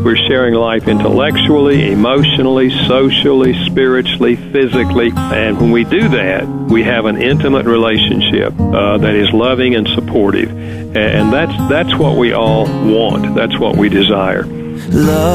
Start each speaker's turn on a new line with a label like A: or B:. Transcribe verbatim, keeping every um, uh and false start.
A: We're sharing life intellectually, emotionally, socially, spiritually, physically. And when we do that, we have an intimate relationship uh, that is loving and supportive. And that's, that's what we all want. That's what we desire.
B: Love.